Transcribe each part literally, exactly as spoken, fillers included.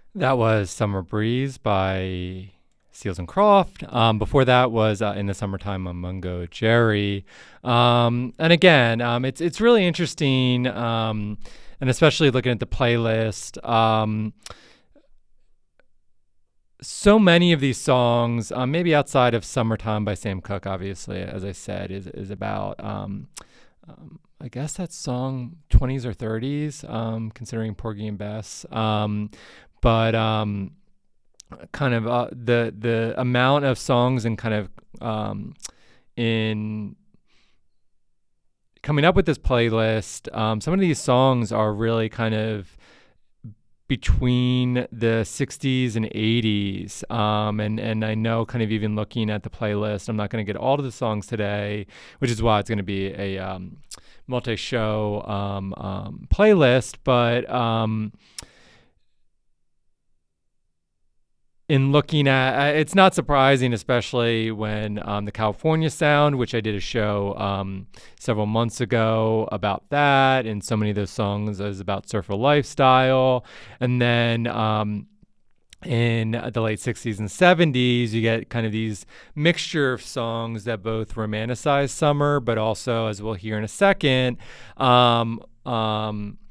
That was Summer Breeze by Seals and Croft. Um, before that was uh, In the Summertime on Mungo Jerry. Um, and again, um, it's it's really interesting, um, and especially looking at the playlist. Um, so many of these songs, um, maybe outside of Summertime by Sam Cooke, obviously, as I said, is is about. Um, um, I guess that song twenties or thirties, um, considering Porgy and Bess. Um, but um, kind of uh, the the amount of songs and kind of um, in coming up with this playlist, um, some of these songs are really kind of between the sixties and eighties. Um, and, and I know kind of even looking at the playlist, I'm not going to get all of the songs today, which is why it's going to be a um, multi-show um, um, playlist. But um, in looking at, it's not surprising, especially when um, the California Sound, which I did a show um, several months ago about that, and so many of those songs is about surfer lifestyle. And then um, in the late sixties and seventies, you get kind of these mixture of songs that both romanticize summer, but also, as we'll hear in a second, um, um,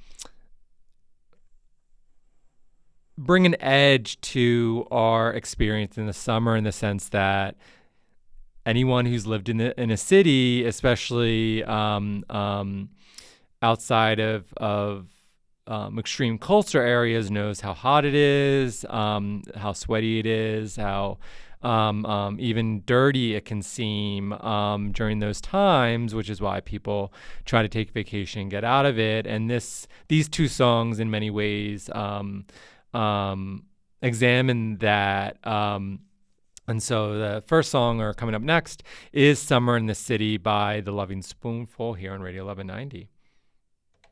bring an edge to our experience in the summer, in the sense that anyone who's lived in the, in a city, especially um, um, outside of of um, extreme culture areas, knows how hot it is, um, how sweaty it is, how um, um, even dirty it can seem um, during those times, which is why people try to take vacation and get out of it. And this these two songs, in many ways, Um, um, examine that. Um, and so the first song, or coming up next, is Summer in the City by The Loving Spoonful here on Radio eleven ninety.